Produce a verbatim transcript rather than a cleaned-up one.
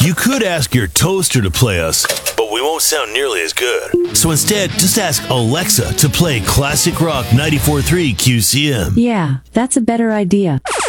You could ask your toaster to play us, but we won't sound nearly as good. So instead, just ask Alexa to play Classic Rock ninety-four point three Q C M. Yeah, that's a better idea.